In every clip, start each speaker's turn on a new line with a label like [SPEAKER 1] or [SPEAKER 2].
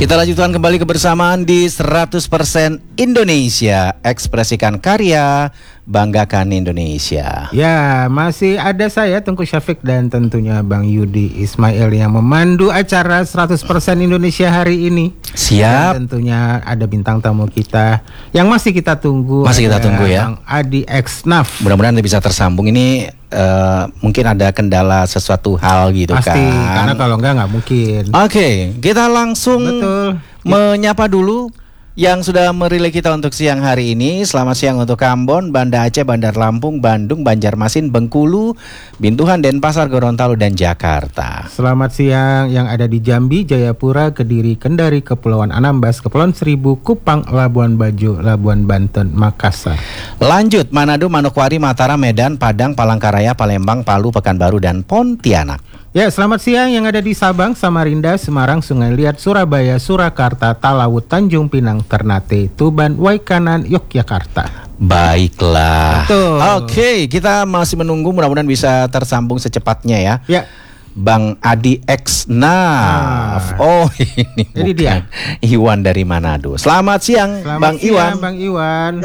[SPEAKER 1] Kita lanjutkan kembali kebersamaan di 100% Indonesia. Ekspresikan karya, banggakan Indonesia.
[SPEAKER 2] Ya, masih ada saya Tengku Syafiq dan tentunya Bang Yudi Ismail yang memandu acara 100% Indonesia hari ini.
[SPEAKER 1] Siap.
[SPEAKER 2] Dan tentunya ada bintang tamu kita yang masih kita tunggu.
[SPEAKER 1] Masih kita tunggu ya.
[SPEAKER 2] Bang Adi X-Naf.
[SPEAKER 1] Mudah-mudahan bisa tersambung. Ini mungkin ada kendala sesuatu hal gitu.
[SPEAKER 2] Pasti,
[SPEAKER 1] kan.
[SPEAKER 2] karena kalau nggak mungkin.
[SPEAKER 1] Oke, kita langsung menyapa dulu yang sudah merelay kita untuk siang hari ini. Selamat siang untuk Ambon, Banda Aceh, Bandar Lampung, Bandung, Banjarmasin, Bengkulu, Bintuhan, Denpasar, Gorontalo, dan Jakarta.
[SPEAKER 2] Selamat siang yang ada di Jambi, Jayapura, Kediri, Kendari, Kepulauan Anambas, Kepulauan Seribu, Kupang, Labuan Bajo, Labuan Banten, Makassar.
[SPEAKER 1] Lanjut, Manado, Manokwari, Mataram, Medan, Padang, Palangkaraya, Palembang, Palu, Pekanbaru, dan Pontianak.
[SPEAKER 2] Ya, selamat siang yang ada di Sabang, Samarinda, Semarang, Sungai Liat, Surabaya, Surakarta, Talaut, Tanjung Pinang, Ternate, Tuban, Waikanan, Yogyakarta.
[SPEAKER 1] Baiklah.
[SPEAKER 2] Betul.
[SPEAKER 1] Oke, kita masih menunggu, mudah-mudahan bisa tersambung secepatnya ya.
[SPEAKER 2] Ya.
[SPEAKER 1] Bang Adi X-Naf. Oh, ini
[SPEAKER 2] dia.
[SPEAKER 1] Iwan dari Manado. Selamat siang, Bang Iwan.
[SPEAKER 2] Bang Iwan.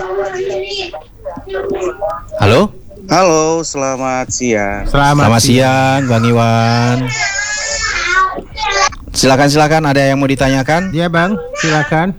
[SPEAKER 1] Halo.
[SPEAKER 3] Halo, selamat siang.
[SPEAKER 1] Selamat siang, Bang Iwan. Silakan, ada yang mau ditanyakan?
[SPEAKER 2] Ya, Bang, silakan.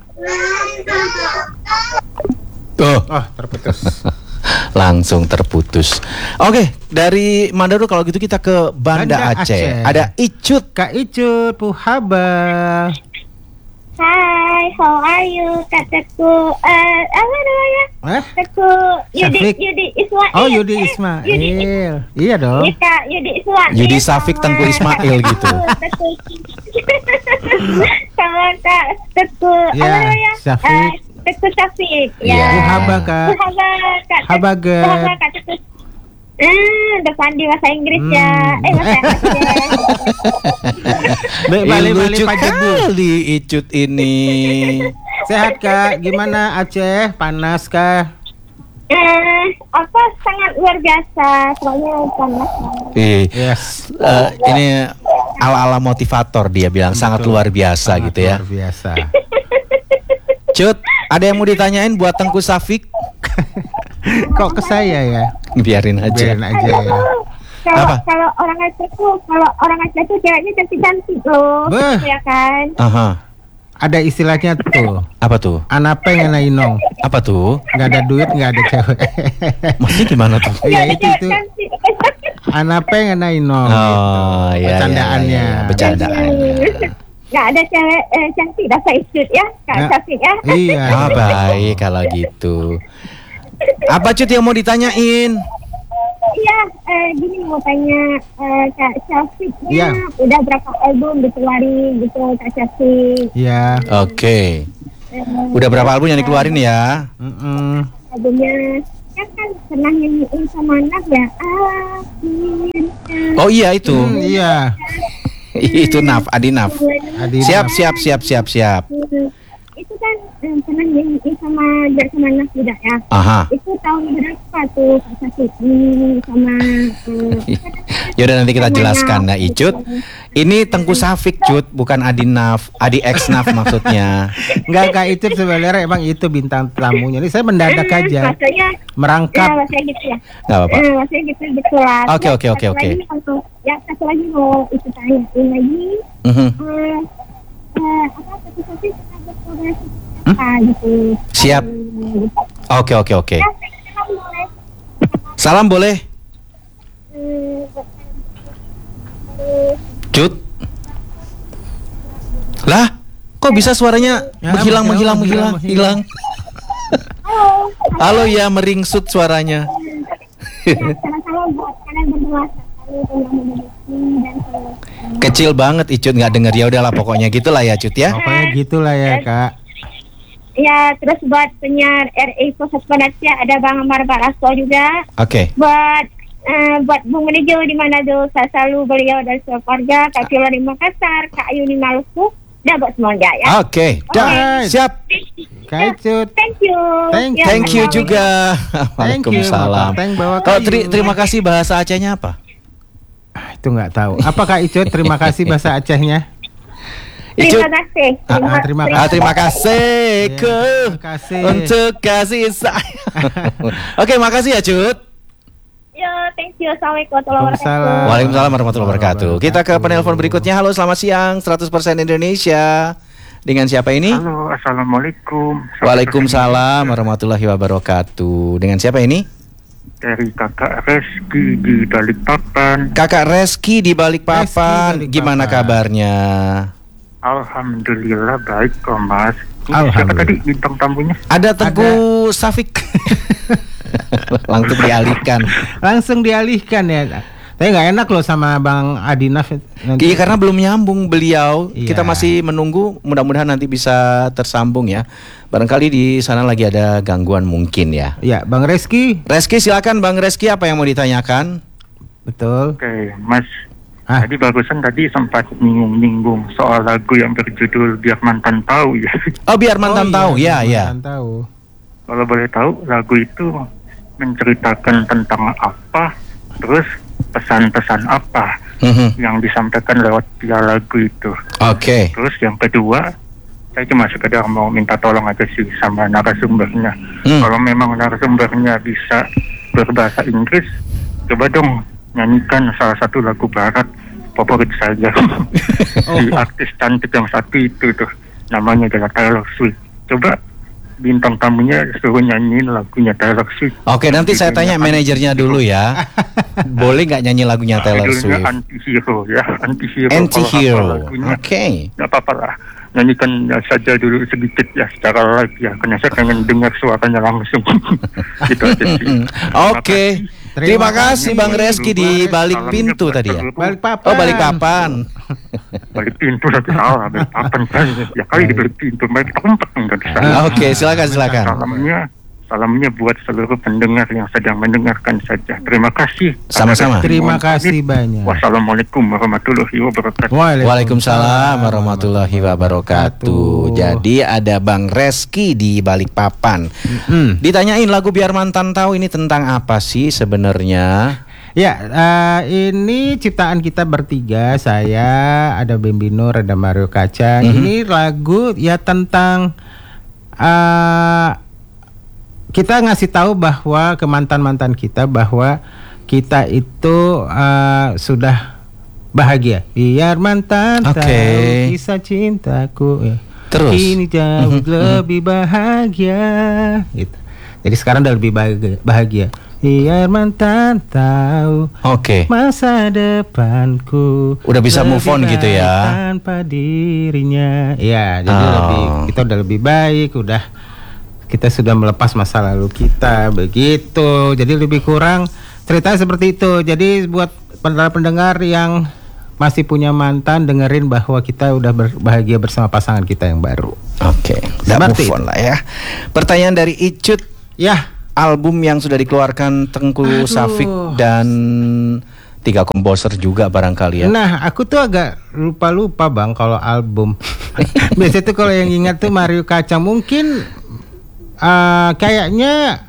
[SPEAKER 1] Oh,
[SPEAKER 2] terputus.
[SPEAKER 1] Langsung terputus. Oke, dari Manado kalau gitu kita ke Banda Aceh. Ada Icut.
[SPEAKER 2] Kak Icut, Puhaba.
[SPEAKER 4] Hai, how are you? Kak Teku, apa namanya? Teku Yudi Ismail.
[SPEAKER 2] Oh, Yudi Ismail. Iya dong.
[SPEAKER 4] Iya, Kak, Yudi Ismail.
[SPEAKER 1] Yudi Syafiq, Tengku Ismail gitu.
[SPEAKER 4] Sama Kak Teku, apa namanya?
[SPEAKER 2] Syafiq.
[SPEAKER 4] Teku Syafiq.
[SPEAKER 1] Ya.
[SPEAKER 2] Puhaba, Kak.
[SPEAKER 4] Kak.
[SPEAKER 2] Habaga.
[SPEAKER 4] Kak Teku. Udah pandi bahasa Inggris ya. Bahasa
[SPEAKER 2] Balik-balik
[SPEAKER 1] lucu
[SPEAKER 2] pajak
[SPEAKER 1] kali Icut ini.
[SPEAKER 2] Sehat, Kak? Gimana Aceh? Panas kah?
[SPEAKER 4] Apa sangat luar biasa, soalnya panas.
[SPEAKER 2] Yes.
[SPEAKER 1] Ini ala-ala motivator dia bilang. Sangat luar biasa gitu ya.
[SPEAKER 2] Luar biasa.
[SPEAKER 1] Cut, ada yang mau ditanyain buat Tengku Syafiq?
[SPEAKER 2] Kok ke saya ya?
[SPEAKER 1] Biarin aja
[SPEAKER 2] ya.
[SPEAKER 4] Kalau orang Aceh tuh ceweknya cantik-cantik loh. Ya kan?
[SPEAKER 1] Aha.
[SPEAKER 2] Ada istilahnya tuh.
[SPEAKER 1] Apa tuh?
[SPEAKER 2] Anape ngenai-nong.
[SPEAKER 1] Apa tuh?
[SPEAKER 2] Nggak ada duit, nggak ada cewek.
[SPEAKER 1] Maksudnya gimana tuh?
[SPEAKER 2] Ya itu. Anape ngenai-nong.
[SPEAKER 1] Oh, iya. Bercandaannya.
[SPEAKER 4] Nggak ada cewek cantik dapat Icut ya, Kak Syafiq ya.
[SPEAKER 2] Iya.
[SPEAKER 1] Baik kalau gitu. Apa Cut yang mau ditanyain?
[SPEAKER 4] Iya, gini mau tanya Kak Syafiqnya udah berapa album dikeluarin gitu Kak Syafiq?
[SPEAKER 2] Iya.
[SPEAKER 1] Oke. Udah berapa album yang dikeluarin ya?
[SPEAKER 4] Albumnya kan pernah nyanyiin sama anak ya.
[SPEAKER 1] Oh iya itu.
[SPEAKER 2] Iya.
[SPEAKER 1] Itu Adi Naf. Siap.
[SPEAKER 4] Itu kan pernah nyanyiin sama anak tidak ya?
[SPEAKER 1] Aha.
[SPEAKER 4] Itu tahun berapa tuh Kak Syafiq sama
[SPEAKER 1] Yaudah nanti kita jelaskan ya Icut. Ini Tengku Syafiq Cut, bukan Adi Naf, Adi X-Naf maksudnya.
[SPEAKER 2] Enggak, Kak Icut sebenarnya emang itu bintang tamunya. Ini saya mendadak aja.
[SPEAKER 4] Maksudnya
[SPEAKER 2] merangkap.
[SPEAKER 4] Ya, maksudnya gitu ya.
[SPEAKER 1] Enggak apa-apa.
[SPEAKER 4] Maksudnya gitu betulan.
[SPEAKER 1] Oke.
[SPEAKER 4] Ya, satu lagi mau itu tanyain lagi. Tengku Syafiq gitu.
[SPEAKER 1] Siap. Oke. Salam boleh? Cut. Lah, kok bisa suaranya menghilang? Halo ya, meringsut suaranya.
[SPEAKER 4] Salam buat kalian berdua.
[SPEAKER 1] Kecil banget Icut, nggak denger. Ya udahlah pokoknya gitulah ya Cut ya.
[SPEAKER 2] Pokoknya gitulah ya Kak.
[SPEAKER 4] Ya, terus buat penyiar RI Pusat Penasihat ada Bang Amar Barasto juga.
[SPEAKER 1] Oke.
[SPEAKER 4] Buat Bung Rejo di Manado, saya selalu beliau dan keluarga, Kak Fiola di Makassar, Kak Ayu di Maluku, dan buat semuanya ya.
[SPEAKER 1] Oke. Siap.
[SPEAKER 2] Kak Icut.
[SPEAKER 4] Thank you.
[SPEAKER 1] Thank you juga. Waalaikumsalam. Kalau terima kasih bahasa Acehnya apa?
[SPEAKER 2] Itu nggak tahu. Apa Kak Icut? Terima kasih bahasa Acehnya.
[SPEAKER 1] Icut.
[SPEAKER 4] Terima kasih.
[SPEAKER 2] terima kasih.
[SPEAKER 1] Terima kasih
[SPEAKER 2] Ya,
[SPEAKER 1] ke
[SPEAKER 2] terima kasih.
[SPEAKER 1] untuk kasih sayang. Oke, makasih ya Cut.
[SPEAKER 4] Yo, thank you. Assalamualaikum warahmatullahi wabarakatuh.
[SPEAKER 2] Waalaikumsalam.
[SPEAKER 1] Waalaikumsalam warahmatullahi wabarakatuh. Kita ke penelpon berikutnya. Halo, selamat siang. 100% Indonesia. Dengan siapa ini?
[SPEAKER 3] Halo, assalamualaikum.
[SPEAKER 1] Waalaikumsalam warahmatullahi wabarakatuh. Dengan siapa ini?
[SPEAKER 3] Dari kakak Reski di Balikpapan.
[SPEAKER 1] Kakak Reski di Balikpapan.
[SPEAKER 2] Reski Balikpapan.
[SPEAKER 1] Gimana kabarnya?
[SPEAKER 3] Alhamdulillah baik kok Mas.
[SPEAKER 2] Alhamdulillah.
[SPEAKER 3] Siapa tadi bintang tamunya?
[SPEAKER 1] Ada Teguh Safik. Langsung dialihkan.
[SPEAKER 2] Langsung dialihkan ya. Tapi nggak enak loh sama Bang Adinaf nanti.
[SPEAKER 1] Iya, karena belum nyambung beliau.
[SPEAKER 2] Iya.
[SPEAKER 1] Kita masih menunggu. Mudah-mudahan nanti bisa tersambung ya. Barangkali di sana lagi ada gangguan mungkin ya.
[SPEAKER 2] Ya, Bang Reski.
[SPEAKER 1] Reski, silakan Bang Reski, apa yang mau ditanyakan?
[SPEAKER 2] Betul.
[SPEAKER 3] Oke, Mas.
[SPEAKER 2] Ah.
[SPEAKER 3] Tadi sempat nyinggung soal lagu yang berjudul Biar Mantan Tahu ya.
[SPEAKER 1] Oh, biar mantan tahu. Ya, ya.
[SPEAKER 2] Mantan tahu.
[SPEAKER 3] Kalau boleh tahu, lagu itu menceritakan tentang apa, terus pesan-pesan apa
[SPEAKER 1] Mhm.
[SPEAKER 3] yang disampaikan lewat via lagu itu.
[SPEAKER 1] Oke.
[SPEAKER 3] Terus yang kedua, saya cuma sekedar mau minta tolong aja sih sama narasumbernya. Kalau memang narasumbernya bisa berbahasa Inggris, coba dong nyanyikan salah satu lagu barat favorit saya. Si artis cantik yang satu itu tuh, namanya adalah Taylor Swift. Coba bintang tamunya suruh nyanyiin lagunya Taylor Swift.
[SPEAKER 1] Oke, nanti saya tanya manajernya dulu ya. Boleh nggak nyanyi lagunya Taylor
[SPEAKER 3] Judulnya
[SPEAKER 1] Swift?
[SPEAKER 3] Anti-Hero ya, Anti-Hero.
[SPEAKER 1] Anti-Hero.
[SPEAKER 3] Kalau hafal lagunya,
[SPEAKER 1] Oke.
[SPEAKER 3] nggak apa-apa lah. Nyanyikan saja dulu sedikit ya secara live ya, karena saya pengen dengar suaranya langsung. Gitu aja sih.
[SPEAKER 1] Oke. Terima kasih Bang Reski di balik pintu tadi ya.
[SPEAKER 2] Balikpapan.
[SPEAKER 1] Oh, Balikpapan.
[SPEAKER 3] Balik pintu nanti salah, balik papan saja. Ya kali di balik pintu, balik tempat enggak bisa.
[SPEAKER 1] Oke, silakan.
[SPEAKER 3] Salamnya buat seluruh pendengar yang sedang mendengarkan saja. Terima kasih.
[SPEAKER 1] Sama-sama.
[SPEAKER 2] Terima kasih banyak.
[SPEAKER 3] Wassalamualaikum warahmatullahi wabarakatuh.
[SPEAKER 1] Waalaikumsalam warahmatullahi wabarakatuh. Jadi ada Bang Reski di Balikpapan. Ditanyain lagu Biar Mantan Tahu ini tentang apa sih sebenarnya?
[SPEAKER 2] Ya, ini ciptaan kita bertiga. Saya, ada Bimbi Nur, ada Mario Kacang. Ini lagu ya tentang kita ngasih tahu bahwa ke mantan-mantan kita bahwa kita itu sudah bahagia. Biar mantan
[SPEAKER 1] Oke.
[SPEAKER 2] tahu kisah cintaku. Ya.
[SPEAKER 1] Terus?
[SPEAKER 2] Ini jauh lebih bahagia. Gitu. Jadi sekarang udah lebih bahagia. Biar mantan tahu
[SPEAKER 1] Oke.
[SPEAKER 2] masa depanku.
[SPEAKER 1] Udah bisa move on
[SPEAKER 2] lebih
[SPEAKER 1] gitu
[SPEAKER 2] baik
[SPEAKER 1] ya.
[SPEAKER 2] Tanpa dirinya. Ya, jadi kita udah lebih baik, kita sudah melepas masa lalu kita, begitu. Jadi lebih kurang ceritanya seperti itu. Jadi buat pendengar yang masih punya mantan, dengerin bahwa kita udah bahagia bersama pasangan kita yang baru.
[SPEAKER 1] Oke, udah
[SPEAKER 2] Seperti
[SPEAKER 1] move on lah ya. Pertanyaan dari Icut,
[SPEAKER 2] Ya,
[SPEAKER 1] album yang sudah dikeluarkan Tengku Safik dan 3 komposer juga barangkali ya.
[SPEAKER 2] nah aku tuh agak lupa Bang kalau album. Biasanya tuh kalau yang ingat tuh Mario Kacang, mungkin kayaknya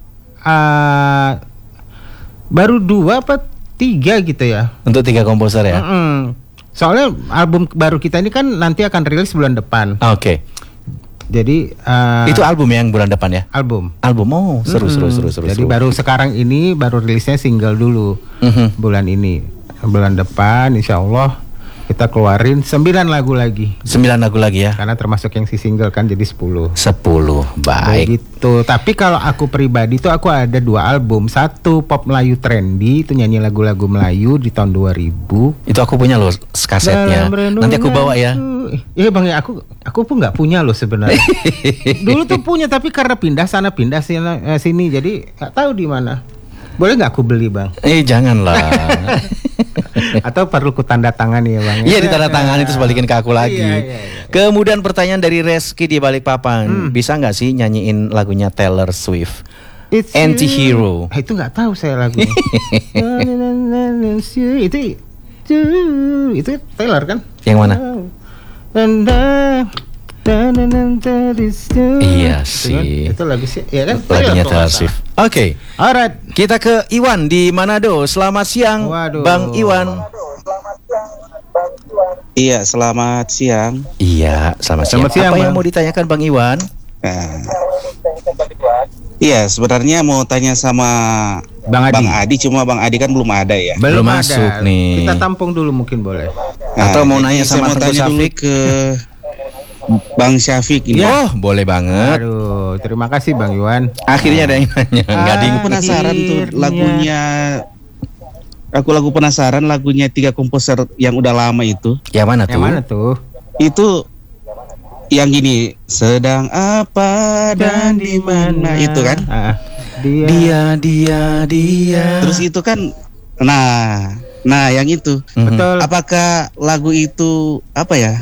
[SPEAKER 2] baru 2 apa 3 gitu ya.
[SPEAKER 1] Untuk 3 komposer ya.
[SPEAKER 2] Soalnya album baru kita ini kan nanti akan rilis bulan depan.
[SPEAKER 1] Oke.
[SPEAKER 2] Jadi
[SPEAKER 1] Itu album yang bulan depan ya.
[SPEAKER 2] album.
[SPEAKER 1] Album seru.
[SPEAKER 2] Jadi baru sekarang ini baru rilisnya single dulu. Bulan ini. Bulan depan insya Allah kita keluarin 9 lagu lagi.
[SPEAKER 1] 9 lagu lagi ya.
[SPEAKER 2] Karena termasuk yang si single kan jadi 10.
[SPEAKER 1] 10. Baik.
[SPEAKER 2] Begitu. Tapi kalau aku pribadi tuh aku ada 2 album. 1 pop Melayu trendy, itu nyanyi lagu-lagu Melayu di tahun 2000.
[SPEAKER 1] Itu aku punya loh kasetnya. Nanti aku bawa ya.
[SPEAKER 2] Iya Bang ya, aku pun nggak punya loh sebenarnya. Dulu tuh punya tapi karena pindah sana pindah sini jadi nggak tahu di mana. Boleh nggak aku beli Bang?
[SPEAKER 1] Janganlah.
[SPEAKER 2] Atau perlu ku tanda tangan ya Bang?
[SPEAKER 1] Iya, ditanda tangan itu balikin ke aku lagi.
[SPEAKER 2] Iya.
[SPEAKER 1] Kemudian pertanyaan dari Reski di Balikpapan, bisa nggak sih nyanyiin lagunya Taylor Swift? Anti-Hero.
[SPEAKER 2] Itu nggak tahu saya lagunya. itu Taylor kan?
[SPEAKER 1] Yang mana? Iya sih.
[SPEAKER 2] Itu lagu sih, ya kan?
[SPEAKER 1] Lagunya Taylor Swift. Oke.
[SPEAKER 2] Alright.
[SPEAKER 1] Kita ke Iwan di Manado. Selamat siang,
[SPEAKER 2] Waduh.
[SPEAKER 1] Bang Iwan.
[SPEAKER 5] Iya, selamat siang.
[SPEAKER 1] Iya, selamat siang.
[SPEAKER 2] Selamat siang,
[SPEAKER 1] Apa
[SPEAKER 2] Bang.
[SPEAKER 1] yang mau ditanyakan Bang Iwan?
[SPEAKER 5] Nah, iya, sebenarnya mau tanya sama
[SPEAKER 2] Bang Adi.
[SPEAKER 5] Bang Adi, cuma Bang Adi kan belum ada ya.
[SPEAKER 1] Belum
[SPEAKER 2] ada.
[SPEAKER 1] masuk nih.
[SPEAKER 2] Kita tampung dulu mungkin boleh.
[SPEAKER 1] Atau mau
[SPEAKER 5] jadi
[SPEAKER 1] nanya
[SPEAKER 5] saya
[SPEAKER 1] sama
[SPEAKER 5] mau
[SPEAKER 1] Teguh
[SPEAKER 5] tanya dulu
[SPEAKER 1] Syafiq?
[SPEAKER 5] ke Bang Syafiq ini.
[SPEAKER 1] Oh, boleh banget.
[SPEAKER 2] Aduh, terima kasih Bang Iwan.
[SPEAKER 1] Akhirnya ada yang nanya. Nggak
[SPEAKER 5] Aku penasaran tuh lagunya. Aku penasaran lagunya 3 komposer yang udah lama itu.
[SPEAKER 1] Yang mana tuh?
[SPEAKER 2] Yang mana tuh?
[SPEAKER 5] Itu yang gini, sedang apa dan di mana itu kan?
[SPEAKER 2] Dia.
[SPEAKER 5] Terus itu kan, nah yang itu.
[SPEAKER 1] Mhm.
[SPEAKER 2] Betul.
[SPEAKER 5] Apakah lagu itu apa ya?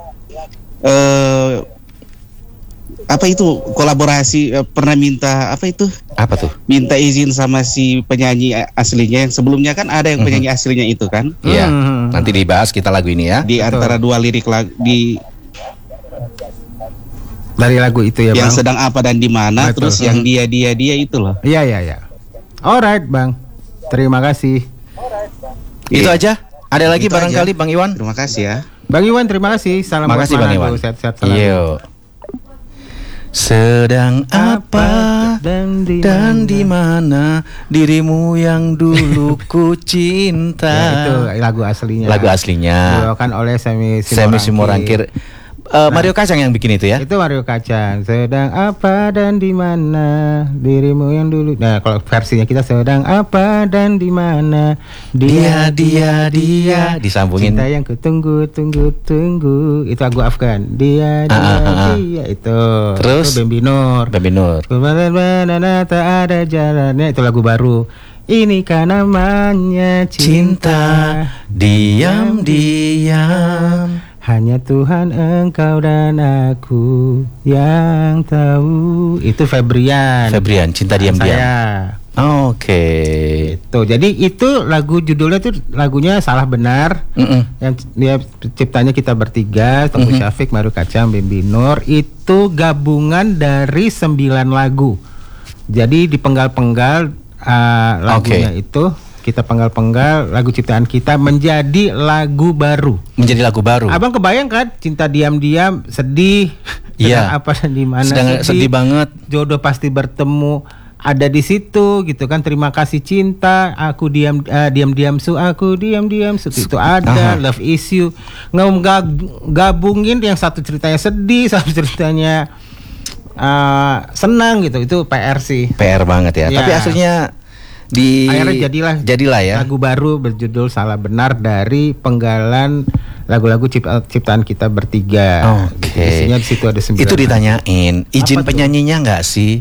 [SPEAKER 5] Apa itu kolaborasi pernah minta apa itu?
[SPEAKER 1] Apa tuh?
[SPEAKER 5] Minta izin sama si penyanyi aslinya yang sebelumnya kan ada yang penyanyi aslinya itu kan?
[SPEAKER 1] Iya. Nanti dibahas kita lagu ini ya.
[SPEAKER 5] Di antara dua lirik lagu
[SPEAKER 2] Dari lagu itu ya
[SPEAKER 5] yang
[SPEAKER 2] Bang.
[SPEAKER 5] sedang apa dan di mana,
[SPEAKER 2] Betul.
[SPEAKER 5] terus yang dia itu loh.
[SPEAKER 2] Iya. Alright Bang. Terima kasih.
[SPEAKER 1] Itu
[SPEAKER 5] Iya.
[SPEAKER 1] aja. Ada lagi
[SPEAKER 5] Itu
[SPEAKER 1] barangkali
[SPEAKER 5] aja.
[SPEAKER 1] Bang Iwan?
[SPEAKER 5] Terima kasih ya.
[SPEAKER 2] Bang Iwan terima kasih. Salam buat
[SPEAKER 1] Makasih Bang
[SPEAKER 2] Manado.
[SPEAKER 1] Iwan.
[SPEAKER 2] Sehat-sehat selalu.
[SPEAKER 1] Yuk. Sedang apa
[SPEAKER 2] dan
[SPEAKER 1] dan di mana dirimu yang dulu ku cinta?
[SPEAKER 2] Ya, itu lagu aslinya.
[SPEAKER 1] Lagu aslinya.
[SPEAKER 2] Dibawakan oleh Semi
[SPEAKER 1] Simorangkir. Mario Kacang yang bikin itu ya?
[SPEAKER 2] Itu Mario Kacang. Sedang apa dan di mana dirimu yang dulu. Nah, kalau versinya kita sedang apa dan di mana
[SPEAKER 1] Dia disambungin.
[SPEAKER 2] cinta yang kutunggu tunggu. Itu lagu Afgan. Dia itu.
[SPEAKER 1] Terus?
[SPEAKER 2] Itu Bambi Nur.
[SPEAKER 1] Bambi Nur.
[SPEAKER 2] Kemana tak ada jalannya, itu lagu baru. Ini kan namanya cinta.
[SPEAKER 1] Diam.
[SPEAKER 2] Hanya Tuhan engkau dan aku yang tahu. Itu Febrian.
[SPEAKER 1] Cinta diam-diam.
[SPEAKER 2] Saya.
[SPEAKER 1] Oke.
[SPEAKER 2] Itu. Jadi itu lagu judulnya tuh lagunya Salah Benar. Yang dia ciptanya kita bertiga, Teguh Syafiq, Mario Kacang, Bambi Nur. Itu gabungan dari 9 lagu. Jadi dipenggal-penggal lagunya itu. Kita penggal-penggal lagu ciptaan kita menjadi lagu baru. Abang kebayang kan, cinta diam-diam, sedih,
[SPEAKER 1] Iya.
[SPEAKER 2] apa dan di mana
[SPEAKER 1] Sedih banget.
[SPEAKER 2] jodoh pasti bertemu, ada di situ gitu kan. Terima kasih cinta, aku diam-diam su, aku diam-diam su, itu ada. Love is you, gabungin yang satu ceritanya sedih, satu ceritanya senang gitu. Itu PR sih.
[SPEAKER 1] PR banget ya.
[SPEAKER 2] Ya.
[SPEAKER 1] Tapi aslinya
[SPEAKER 2] Akhirnya
[SPEAKER 1] jadilah ya.
[SPEAKER 2] lagu baru berjudul Salah Benar dari penggalan lagu-lagu ciptaan kita bertiga.
[SPEAKER 1] Oke.
[SPEAKER 2] Isinya di situ ada 9.
[SPEAKER 1] Itu ditanyain, izin penyanyinya nggak sih?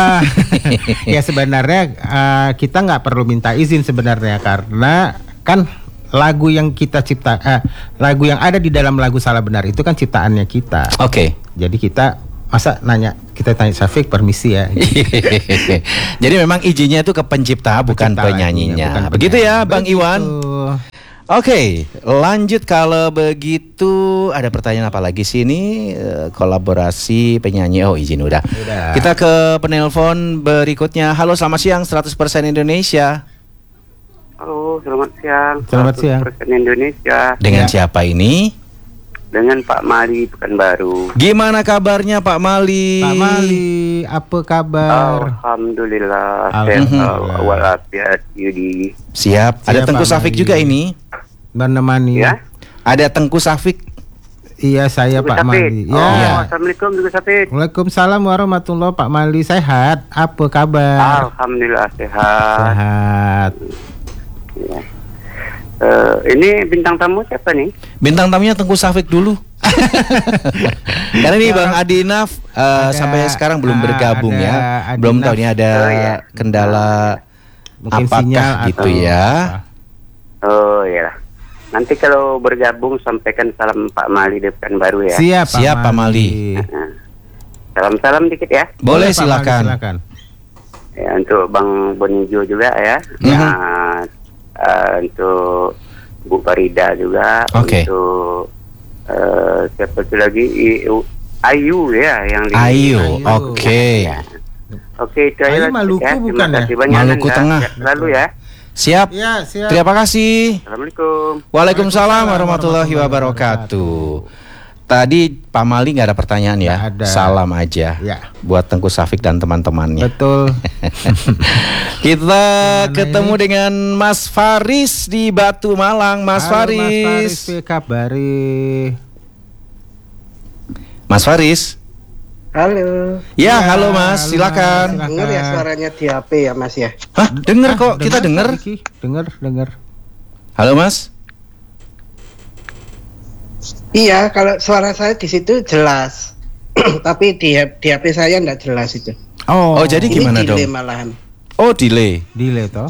[SPEAKER 2] Ya sebenarnya kita nggak perlu minta izin sebenarnya, karena kan lagu yang kita lagu yang ada di dalam lagu Salah Benar itu kan ciptaannya kita.
[SPEAKER 1] Oke.
[SPEAKER 2] Jadi kita kita tanya Syafiq permisi ya.
[SPEAKER 1] Jadi memang izinnya itu ke pencipta bukan penyanyinya. Begitu ya Bang Iwan. Oke, lanjut kalau begitu. Ada pertanyaan apa lagi sih ini? Kolaborasi penyanyi. Oh, izin udah. Kita ke penelpon berikutnya. Halo, selamat siang 100% Indonesia.
[SPEAKER 6] Halo, selamat siang.
[SPEAKER 2] Selamat siang.
[SPEAKER 6] 100% Indonesia.
[SPEAKER 1] Dengan siapa ini?
[SPEAKER 6] Dengan Pak Mali Pekanbaru.
[SPEAKER 1] Gimana kabarnya Pak Mali?
[SPEAKER 2] Pak Mali, apa kabar?
[SPEAKER 6] Alhamdulillah.
[SPEAKER 2] Alhamdulillah.
[SPEAKER 6] Walafiat Yudi.
[SPEAKER 1] Siap. Ada
[SPEAKER 2] Siap,
[SPEAKER 1] Tengku
[SPEAKER 2] Pak
[SPEAKER 1] Syafiq
[SPEAKER 2] Mali.
[SPEAKER 1] juga ini.
[SPEAKER 2] Menemani.
[SPEAKER 6] Ya.
[SPEAKER 1] Ada Tengku Syafiq.
[SPEAKER 2] Iya, saya Pak Mali.
[SPEAKER 6] Oh,
[SPEAKER 2] Ya.
[SPEAKER 6] Assalamualaikum juga Safid.
[SPEAKER 2] Waalaikumsalam warahmatullahi. Pak Mali sehat? Apa kabar?
[SPEAKER 6] Alhamdulillah sehat.
[SPEAKER 2] Sehat.
[SPEAKER 6] Ya. Ini bintang tamu siapa nih?
[SPEAKER 1] Bintang tamunya Tengku Syafiq dulu. Karena ini Bang Adinaf sampai sekarang belum bergabung ya.
[SPEAKER 2] Adinaf.
[SPEAKER 1] Belum tahu ini ada kendala
[SPEAKER 2] Mungkin
[SPEAKER 1] apakah
[SPEAKER 2] sinyal
[SPEAKER 1] gitu
[SPEAKER 2] atau
[SPEAKER 1] ya.
[SPEAKER 6] Oh iya. Nanti kalau bergabung sampaikan salam Pak Mali di Pekanbaru ya.
[SPEAKER 2] Siap
[SPEAKER 1] Pak Mali.
[SPEAKER 6] Salam-salam dikit ya.
[SPEAKER 1] Boleh,
[SPEAKER 2] Pak Mali,
[SPEAKER 1] silakan.
[SPEAKER 6] Ya, untuk Bang Bonijo juga ya. Untuk Bu Farida juga.
[SPEAKER 1] Oke.
[SPEAKER 6] Untuk siapa itu lagi? Ayu ya yang di
[SPEAKER 1] Ayu, oke.
[SPEAKER 6] Oke, itu aja
[SPEAKER 2] Ayu
[SPEAKER 6] lah,
[SPEAKER 2] Maluku
[SPEAKER 6] ya.
[SPEAKER 2] bukan
[SPEAKER 6] Terima
[SPEAKER 2] ya?
[SPEAKER 6] kasih banyak,
[SPEAKER 1] Maluku
[SPEAKER 6] Anda.
[SPEAKER 1] Tengah.
[SPEAKER 6] Sehat selalu ya.
[SPEAKER 1] Siap?
[SPEAKER 2] Ya, siap.
[SPEAKER 1] Terima kasih.
[SPEAKER 6] Assalamualaikum.
[SPEAKER 1] Waalaikumsalam warahmatullahi wabarakatuh. Tadi Pak Mali nggak ada pertanyaan ya?
[SPEAKER 2] Nggak ada.
[SPEAKER 1] Salam aja
[SPEAKER 2] Ya.
[SPEAKER 1] buat Tengku Safik dan teman-temannya.
[SPEAKER 2] Betul.
[SPEAKER 1] Kita
[SPEAKER 2] Gimana
[SPEAKER 1] ketemu dengan Mas Faris di Batu Malang. Mas
[SPEAKER 2] Halo,
[SPEAKER 1] Faris.
[SPEAKER 2] Mas Faris, kabari?
[SPEAKER 1] Mas Faris.
[SPEAKER 7] Halo.
[SPEAKER 1] Ya, halo Mas, silakan.
[SPEAKER 7] Dengar ya suaranya di HP ya Mas ya?
[SPEAKER 1] Hah, denger kok, kita denger.
[SPEAKER 2] Dengar.
[SPEAKER 1] Halo Mas.
[SPEAKER 7] Iya, kalau suara saya di situ jelas. Tapi di HP saya enggak jelas itu.
[SPEAKER 1] Oh, jadi
[SPEAKER 7] Ini
[SPEAKER 1] gimana
[SPEAKER 7] delay
[SPEAKER 1] dong?
[SPEAKER 7] malahan.
[SPEAKER 1] Oh, delay.
[SPEAKER 2] Delay toh.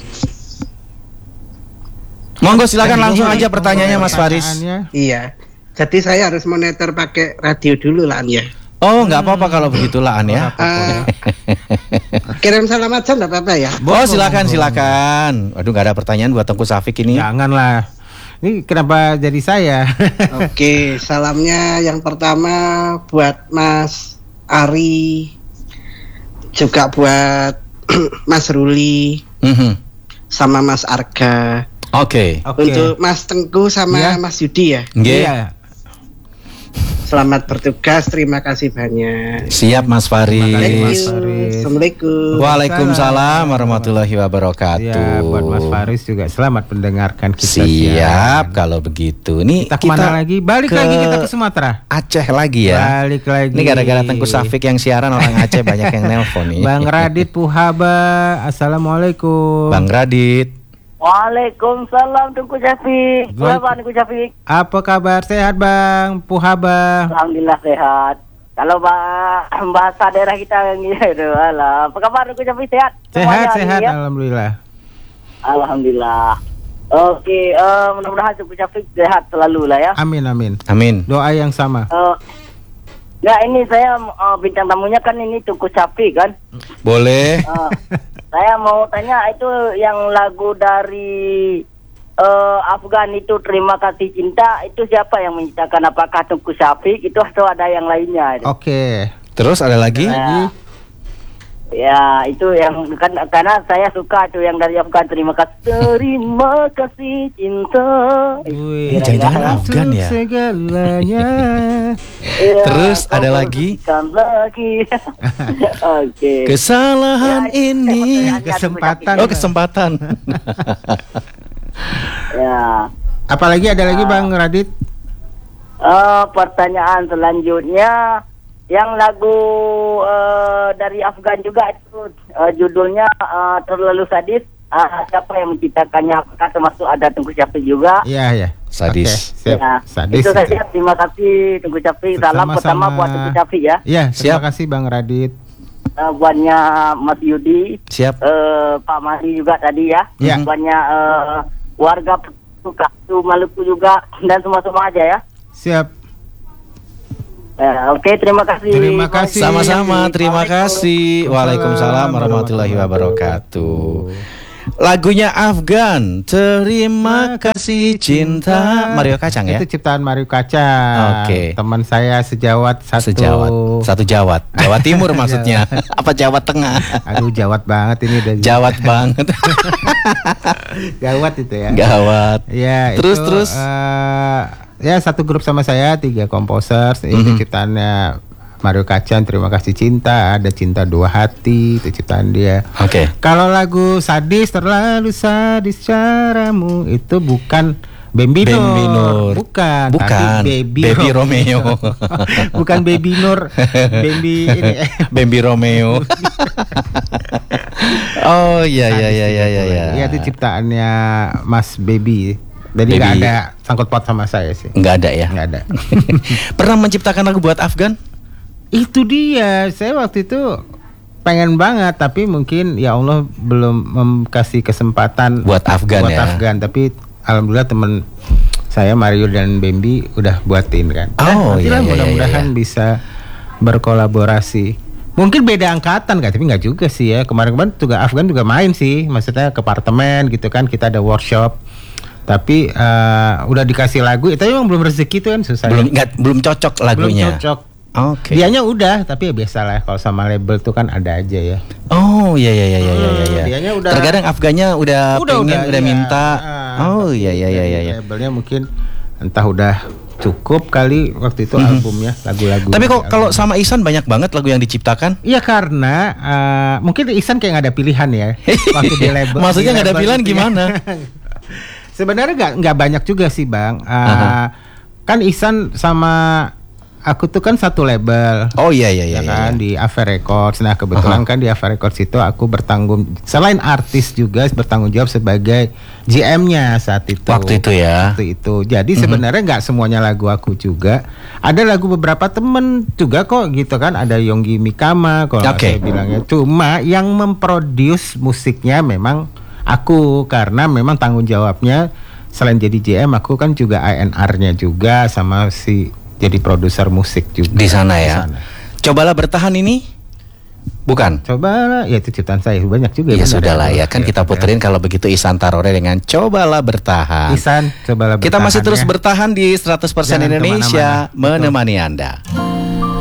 [SPEAKER 1] Monggo silakan langsung aja pertanyaannya Mas Faris.
[SPEAKER 7] Iya. Jadi saya harus monitor pakai radio dulu lah ya.
[SPEAKER 1] Oh, nggak apa-apa kalau begitulah An ya.
[SPEAKER 7] Kirim salam aja enggak apa-apa ya?
[SPEAKER 1] Oh, silakan. Waduh, nggak ada pertanyaan buat Tengku Safik ini.
[SPEAKER 2] Janganlah. Ini kenapa jadi saya?
[SPEAKER 7] Oke, salamnya yang pertama buat Mas Ari, juga buat Mas Ruli, sama Mas Arga.
[SPEAKER 1] Oke.
[SPEAKER 7] Untuk Mas Tengku sama Mas Yudi ya.
[SPEAKER 1] Iya.
[SPEAKER 7] Selamat bertugas, terima kasih banyak.
[SPEAKER 1] Siap Mas Faris.
[SPEAKER 7] Thank you. Assalamualaikum.
[SPEAKER 1] Waalaikumsalam warahmatullahi wabarakatuh.
[SPEAKER 2] Ya, buat Mas Faris juga selamat mendengarkan kita.
[SPEAKER 1] Siap kalau begitu. Nih
[SPEAKER 2] kita kemana lagi? Balik lagi kita ke Sumatera.
[SPEAKER 1] Aceh lagi ya.
[SPEAKER 2] Balik lagi.
[SPEAKER 1] Ini gara-gara Tengku Safik yang siaran orang Aceh banyak yang nelpon nih.
[SPEAKER 2] Bang Radit Puhaba, assalamualaikum.
[SPEAKER 1] Bang Radit.
[SPEAKER 8] Waalaikumsalam Tengku Safik. Selamat Tengku Safik.
[SPEAKER 2] Apa kabar? Sehat Bang Puhaba?
[SPEAKER 8] Alhamdulillah sehat. Kalau bahasa daerah kita yang gitu, alah. Apa kabar Tengku Safik, sehat?
[SPEAKER 2] Sehat, ya? Alhamdulillah.
[SPEAKER 8] Alhamdulillah. Oke, mudah-mudahan Tengku Safik sehat selalu lah ya.
[SPEAKER 2] Amin.
[SPEAKER 1] Amin.
[SPEAKER 2] Doa yang sama.
[SPEAKER 8] Ya ini saya bintang tamunya kan ini Tengku Safik kan.
[SPEAKER 1] Boleh.
[SPEAKER 8] Saya mau tanya itu yang lagu dari Afgan itu Terima Kasih Cinta itu siapa yang menciptakan? Apakah Tengku Safik itu atau ada yang lainnya?
[SPEAKER 2] Oke.
[SPEAKER 1] Terus ada lagi?
[SPEAKER 8] Ya itu yang kan karena saya suka itu yang dari Afgan Terima Kasih Cinta.
[SPEAKER 1] Jangan-jangan Afgan ya?
[SPEAKER 2] Segalanya.
[SPEAKER 1] Terus ada lagi?
[SPEAKER 8] Oke.
[SPEAKER 1] Kesalahan ini.
[SPEAKER 2] Kesempatan.
[SPEAKER 1] Oh, kesempatan.
[SPEAKER 8] Ya.
[SPEAKER 2] Apalagi ada lagi Bang Radit?
[SPEAKER 8] Pertanyaan selanjutnya yang lagu dari Afgan juga itu judulnya Terlalu Sadis. Siapa yang menciptakannya? Apakah termasuk ada Tengku Safik juga?
[SPEAKER 2] Iya.
[SPEAKER 1] Sadis.
[SPEAKER 2] Okay, siap.
[SPEAKER 8] Ya,
[SPEAKER 2] Sadis.
[SPEAKER 8] itu saja. Terima kasih Tengku Safik. Salam pertama buat Tengku Safik ya.
[SPEAKER 2] Iya, terima kasih Bang Radit.
[SPEAKER 8] Buatnya Mas Yudi.
[SPEAKER 1] Siap.
[SPEAKER 8] Pak Mari juga tadi ya.
[SPEAKER 2] Ya.
[SPEAKER 8] Buatnya warga Maluku juga dan semua aja ya.
[SPEAKER 2] Siap.
[SPEAKER 8] Oke, terima kasih.
[SPEAKER 2] Terima kasih.
[SPEAKER 1] Sama-sama, terima kasih. Waalaikumsalam warahmatullahi wabarakatuh. Lagunya Afgan, Terima Kasih Cinta, Mario Kacang ya?
[SPEAKER 2] Itu ciptaan Mario Kacang.
[SPEAKER 1] Oke.
[SPEAKER 2] Teman saya sejawat
[SPEAKER 1] Satu Jawat. Jawa Timur maksudnya. Apa Jawa Tengah?
[SPEAKER 2] Aduh, jawat banget ini udah.
[SPEAKER 1] Jawat banget.
[SPEAKER 2] Gawat itu ya.
[SPEAKER 1] Gawat.
[SPEAKER 2] Ya,
[SPEAKER 1] Terus.
[SPEAKER 2] Ya, satu grup sama saya 3 komposer. Itu ciptaannya Mario Kacang, Terima Kasih Cinta. Ada Cinta Dua Hati, itu ciptaan dia.
[SPEAKER 1] Oke.
[SPEAKER 2] Kalau lagu Sadis, Terlalu Sadis Caramu, itu bukan Bambi Nur. Bukan. Tapi
[SPEAKER 1] Baby Romeo.
[SPEAKER 2] Bukan Baby Nur. Bambi ini.
[SPEAKER 1] Bambi Romeo. Oh iya.
[SPEAKER 2] Ya, itu ciptaannya Mas Baby. Jadi nggak ada sangkut paut sama saya sih.
[SPEAKER 1] Nggak ada ya?
[SPEAKER 2] Nggak ada.
[SPEAKER 1] Pernah menciptakan lagu buat Afgan?
[SPEAKER 2] Itu dia. Saya waktu itu pengen banget, tapi mungkin ya Allah belum kasih kesempatan
[SPEAKER 1] buat Afgan ya.
[SPEAKER 2] Afgan, tapi alhamdulillah teman saya Mario dan Bambi udah buatin kan.
[SPEAKER 1] Oh
[SPEAKER 2] iya. Mudah-mudahan bisa berkolaborasi. Mungkin beda angkatan kan, tapi nggak juga sih ya. Kemarin-kemarin juga Afgan juga main sih, maksudnya ke apartemen gitu kan, kita ada workshop. Tapi udah dikasih lagu, itu emang belum rezeki tuh kan susah.
[SPEAKER 1] Belum cocok lagunya.
[SPEAKER 2] Belum cocok.
[SPEAKER 1] Oke.
[SPEAKER 2] Dianya udah, tapi ya biasalah kalau sama label tuh kan ada aja ya.
[SPEAKER 1] Oh iya.
[SPEAKER 2] Dianya udah.
[SPEAKER 1] Terkadang Afgannya udah minta. Oh iya.
[SPEAKER 2] Labelnya mungkin entah udah cukup kali waktu itu albumnya, lagu-lagu.
[SPEAKER 1] Tapi kok kalau sama Ihsan banyak banget lagu yang diciptakan?
[SPEAKER 2] Iya karena mungkin Ihsan kayak nggak ada pilihan ya waktu di label.
[SPEAKER 1] Maksudnya nggak ada pilihan gimana?
[SPEAKER 2] Sebenarnya nggak banyak juga sih Bang. Kan Ihsan sama aku tuh kan satu label.
[SPEAKER 1] Oh iya
[SPEAKER 2] kan di Ava Records. Nah kebetulan kan di Ava Records itu aku selain artis juga bertanggung jawab sebagai GM-nya saat itu.
[SPEAKER 1] Waktu itu.
[SPEAKER 2] Jadi sebenarnya nggak semuanya lagu aku juga. Ada lagu beberapa temen juga kok gitu kan. Ada Yonggi Mikama kalau saya bilangnya. Cuma yang memproduce musiknya memang aku, karena memang tanggung jawabnya selain jadi GM aku kan juga A&R-nya juga sama jadi produser musik juga
[SPEAKER 1] di sana ya. Cobalah bertahan ini, bukan?
[SPEAKER 2] Cobalah, ya itu ciptaan saya banyak juga.
[SPEAKER 1] Ya sudahlah ya kan kita puterin kalau begitu Ihsan Tarore dengan Cobalah Bertahan.
[SPEAKER 2] Ihsan, Cobalah Bertahan.
[SPEAKER 1] Kita masih terus bertahan di 100%
[SPEAKER 2] Jangan
[SPEAKER 1] Indonesia
[SPEAKER 2] kemana-mana.
[SPEAKER 1] menemani Anda.